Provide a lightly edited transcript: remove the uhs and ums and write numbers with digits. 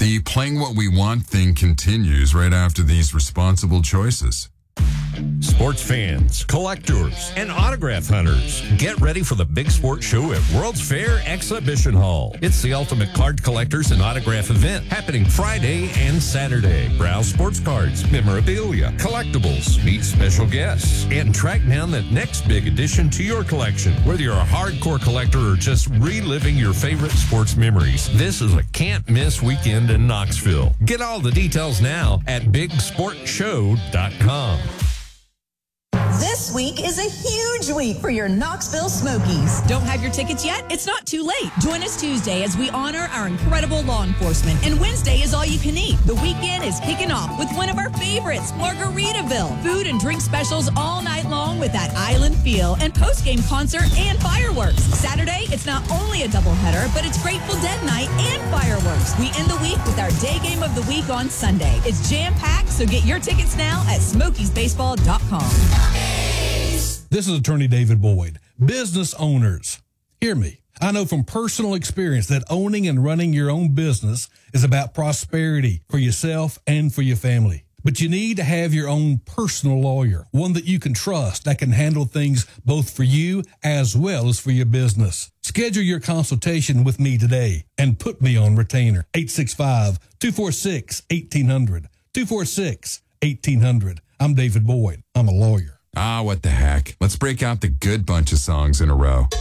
The playing what we want thing continues right after these responsible choices. Sports fans, collectors, and autograph hunters, get ready for the big sports show at World's Fair Exhibition Hall. It's the ultimate card collectors and autograph event happening Friday and Saturday. Browse sports cards, memorabilia, collectibles, meet special guests, and track down that next big addition to your collection. Whether you're a hardcore collector or just reliving your favorite sports memories, this is a can't-miss weekend in Knoxville. Get all the details now at BigSportShow.com. This week is a huge week for your Knoxville Smokies. Don't have your tickets yet? It's not too late. Join us Tuesday as we honor our incredible law enforcement. And Wednesday is all you can eat. The weekend is kicking off with one of our favorites, Margaritaville. Food and drink specials all night long with that island feel and post-game concert and fireworks. Saturday, it's not only a doubleheader, but it's Grateful Dead night and fireworks. We end the week with our day game of the week on Sunday. It's jam-packed, so get your tickets now at SmokiesBaseball.com. This is Attorney David Boyd. Business owners, hear me. I know from personal experience that owning and running your own business is about prosperity for yourself and for your family. But you need to have your own personal lawyer, one that you can trust, that can handle things both for you as well as for your business. Schedule your consultation with me today and put me on retainer. 865-246-1800. 246-1800. I'm David Boyd. I'm a lawyer. What the heck. Let's break out the good bunch of songs in a row.